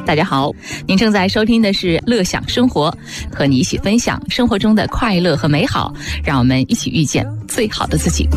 大家好，您正在收听的是乐享生活，和你一起分享生活中的快乐和美好，让我们一起遇见最好的自己。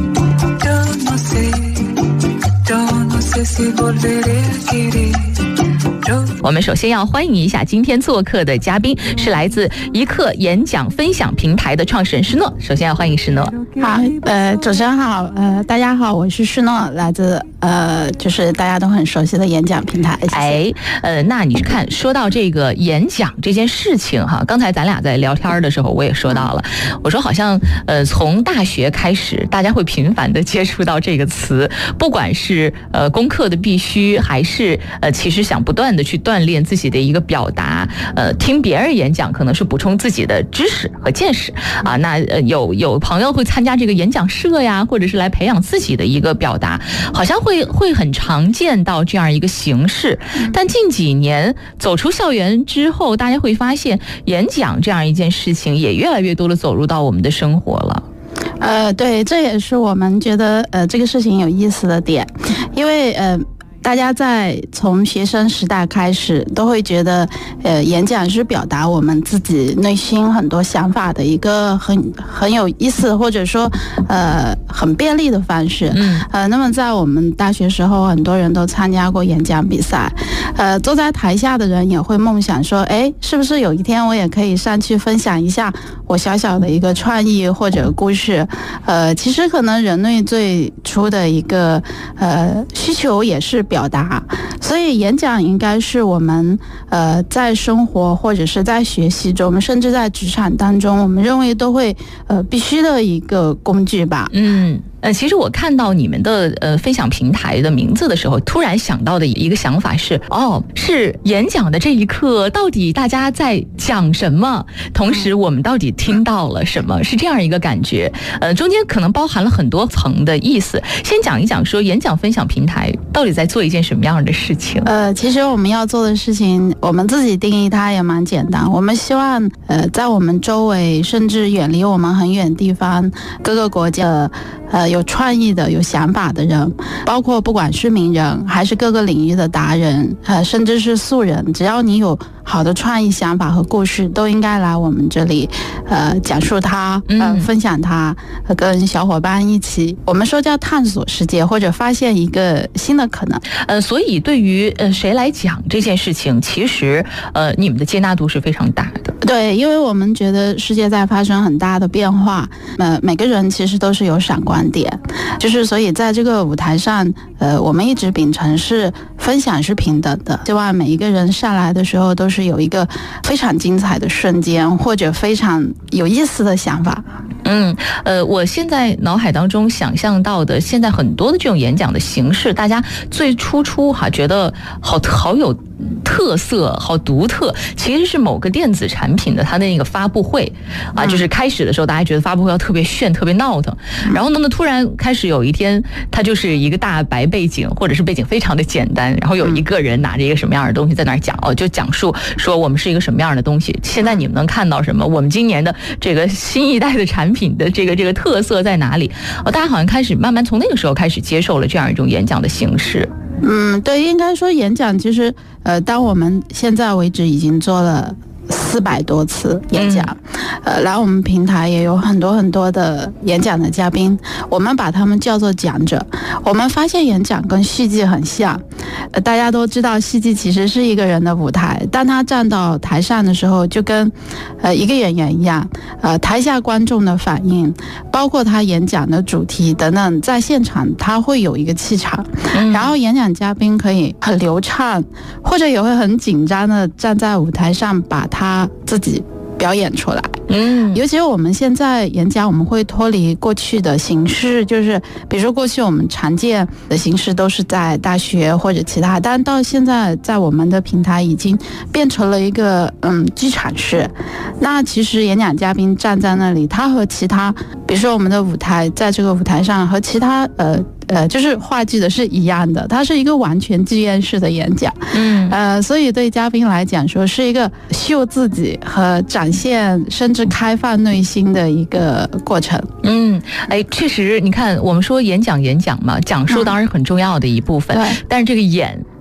我们首先要欢迎一下今天做客的嘉宾，是来自一刻演讲分享平台的创始人施诺。首先要欢迎施诺。 好，主持人好，大家好，我是施诺，来自就是大家都很熟悉的演讲平台。谢谢。那你看，说到这个演讲这件事情哈，刚才咱俩在聊天的时候我也说到了，我说好像从大学开始，大家会频繁的接触到这个词，不管是功课的必须，还是其实想不断的去锻炼自己的一个表达，听别人演讲可能是补充自己的知识和见识啊。那有朋友会参加这个演讲社呀，或者是来培养自己的一个表达，好像会很常见到这样一个形式。但近几年走出校园之后，大家会发现演讲这样一件事情也越来越多的走入到我们的生活了。 对，这也是我们觉得这个事情有意思的点，因为大家在从学生时代开始都会觉得演讲是表达我们自己内心很多想法的一个很有意思，或者说很便利的方式。那么在我们大学时候，很多人都参加过演讲比赛，坐在台下的人也会梦想说，是不是有一天我也可以上去分享一下我小小的一个创意或者故事。其实可能人类最初的一个需求也是表达，所以演讲应该是我们在生活或者是在学习中，甚至在职场当中，我们认为都会必须的一个工具吧。 其实我看到你们的分享平台的名字的时候，突然想到的一个想法是，是演讲的这一刻到底大家在讲什么，同时我们到底听到了什么，是这样一个感觉。中间可能包含了很多层的意思。先讲一讲说演讲分享平台到底在做一件什么样的事情。 其实我们要做的事情，我们自己定义它也蛮简单，我们希望在我们周围甚至远离我们很远地方各个国家有创意的、有想法的人，包括不管是名人还是各个领域的达人，甚至是素人，只要你有好的创意想法和故事，都应该来我们这里讲述它，分享它，跟小伙伴一起，我们说叫探索世界或者发现一个新的可能。 所以对于谁来讲这件事情，其实你们的接纳度是非常大的。 对，因为我们觉得世界在发生很大的变化，每个人其实都是有闪光点，就是所以在这个舞台上，我们一直秉承是分享是平等的，希望每一个人上来的时候都是有一个非常精彩的瞬间，或者非常有意思的想法。 我现在脑海当中想象到的，现在很多的这种演讲的形式，大家最初觉得好有特色，好独特，其实是某个电子产品的它的那个发布会啊，就是开始的时候大家觉得发布会要特别炫、特别闹腾，然后呢突然开始有一天，它就是一个大白背景，或者是背景非常的简单，然后有一个人拿着一个什么样的东西在那儿讲，就讲述说我们是一个什么样的东西，现在你们能看到什么，我们今年的这个新一代的产品的这个特色在哪里？大家好像开始慢慢从那个时候开始接受了这样一种演讲的形式。 对，应该说演讲其实到我们现在为止已经做了400多次演讲，来我们平台也有很多很多的演讲的嘉宾，我们把他们叫做讲者。我们发现演讲跟戏剧很像，大家都知道戏剧其实是一个人的舞台，当他站到台上的时候，就跟一个演员一样，台下观众的反应，包括他演讲的主题等等，在现场他会有一个气场，然后演讲嘉宾可以很流畅，或者也会很紧张的站在舞台上把他自己表演出来。尤其是我们现在演讲，我们会脱离过去的形式，就是比如说过去我们常见的形式都是在大学或者其他，但到现在在我们的平台已经变成了一个剧场式。那其实演讲嘉宾站在那里，他和其他，比如说我们的舞台，在这个舞台上和其他就是话剧的是一样的，它是一个完全剧院式的演讲。所以对嘉宾来讲说是一个秀自己和展现甚至开放内心的一个过程。 确实你看我们说演讲嘛，讲述当然很重要的一部分，但是这个演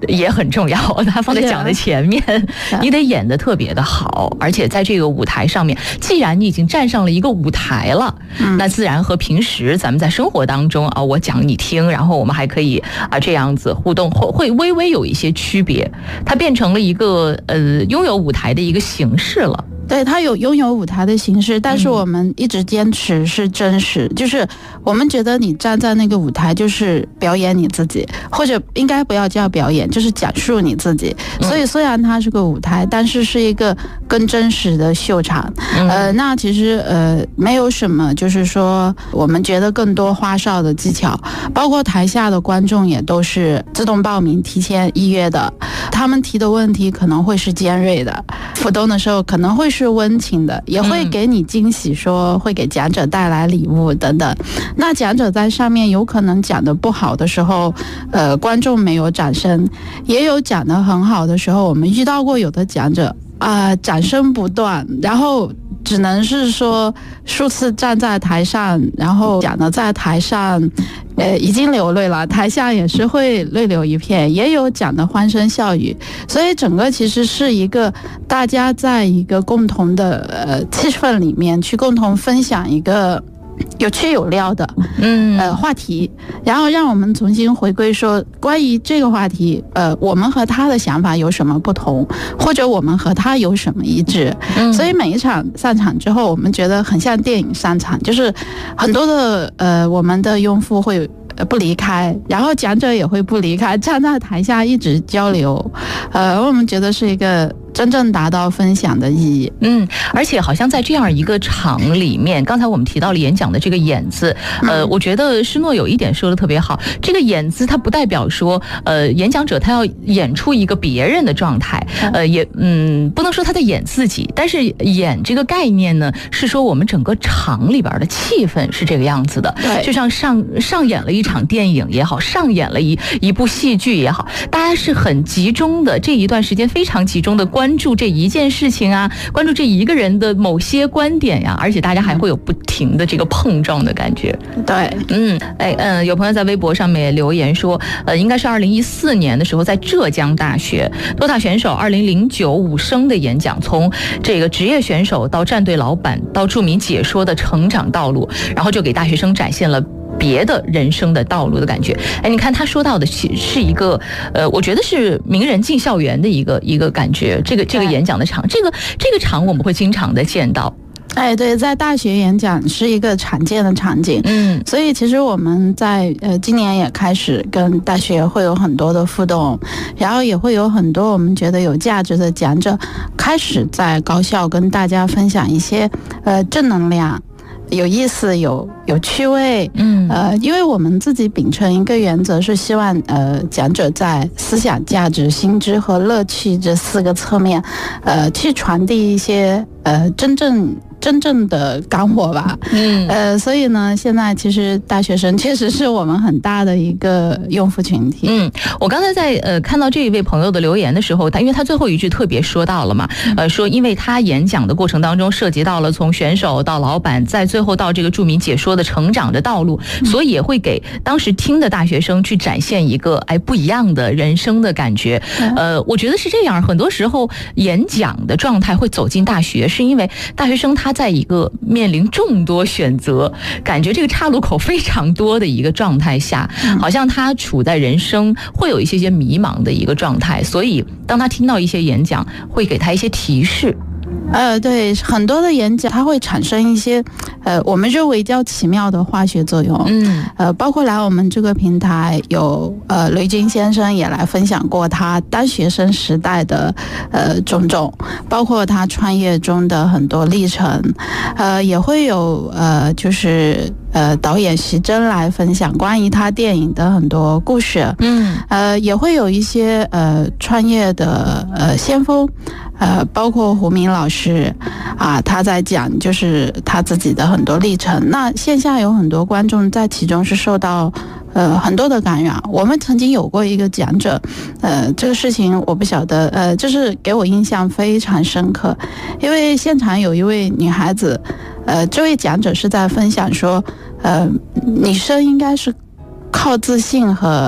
也很重要，它放在讲的前面，你得演得特别的好，而且在这个舞台上面，既然你已经站上了一个舞台了，那自然和平时咱们在生活当中啊，我讲你听，然后我们还可以啊这样子互动，会微微有一些区别，它变成了一个拥有舞台的一个形式了。 对，它有拥有舞台的形式，但是我们一直坚持是真实，就是我们觉得你站在那个舞台就是表演你自己，或者应该不要叫表演，就是讲述你自己。所以虽然它是个舞台，但是是一个更真实的秀场。那其实没有什么，就是说我们觉得更多花哨的技巧，包括台下的观众也都是自动报名、提前预约的，他们提的问题可能会是尖锐的，互动的时候可能会是温情的，也会给你惊喜，说会给讲者带来礼物等等。那讲者在上面有可能讲得不好的时候，观众没有掌声，也有讲得很好的时候，我们遇到过有的讲者掌声不断，然后只能是说数次站在台上，然后讲的在台上已经流泪了，台下也是会泪流一片，也有讲的欢声笑语，所以整个其实是一个大家在一个共同的气氛里面去共同分享一个有趣有料的话题，然后让我们重新回归说关于这个话题我们和他的想法有什么不同，或者我们和他有什么一致。所以每一场上场之后，我们觉得很像电影上场，就是很多的我们的用户会不离开，然后讲者也会不离开，站在台下一直交流，我们觉得是一个真正达到分享的意义。 而且好像在这样一个场里面，刚才我们提到了演讲的这个演字，我觉得施诺有一点说的特别好，这个演字它不代表说演讲者他要演出一个别人的状态，也不能说他在演自己，但是演这个概念呢，是说我们整个场里边的气氛是这个样子的，就像上演了一场电影也好，上演了一部戏剧也好，大家是很集中的，这一段时间非常集中的关注这一件事情啊，关注这一个人的某些观点呀，而且大家还会有不停的这个碰撞的感觉。 对， 有朋友在微博上面留言说，应该是2014年的时候，在浙江大学多塔选手2009武生的演讲，从这个职业选手到战队老板到著名解说的成长道路，然后就给大学生展现了别的人生的道路的感觉。你看他说到的是一个我觉得是名人进校园的一个感觉，这个演讲的场，这个场我们会经常的见到。 对，在大学演讲是一个常见的场景，所以其实我们在今年也开始跟大学会有很多的互动，然后也会有很多我们觉得有价值的讲者开始在高校跟大家分享一些正能量。有意思，有趣味，因为我们自己秉承一个原则，是希望讲者在思想价值、心智和乐趣这4个侧面，去传递一些真正的干货吧。所以呢，现在其实大学生确实是我们很大的一个用户群体。 我刚才在看到这一位朋友的留言的时候，因为他最后一句特别说到了嘛，说因为他演讲的过程当中涉及到了从选手到老板，再最后到这个著名解说的成长的道路，所以也会给当时听的大学生去展现一个不一样的人生的感觉。我觉得是这样，很多时候演讲的状态会走进大学，是因为大学生他在一个面临众多选择，感觉这个岔路口非常多的一个状态下，好像他处在人生会有一些迷茫的一个状态，所以当他听到一些演讲，会给他一些提示。 对，很多的演讲它会产生一些我们认为叫奇妙的化学作用。包括来我们这个平台有雷军先生也来分享过他当学生时代的种种，包括他创业中的很多历程。也会有就是导演徐峥来分享关于他电影的很多故事。也会有一些创业的先锋，包括胡明老师他在讲就是他自己的很多历程。那线下有很多观众在其中是受到很多的感染。我们曾经有过一个讲者，这个事情我不晓得，就是给我印象非常深刻，因为现场有一位女孩子，这位讲者是在分享说，女生应该是靠自信和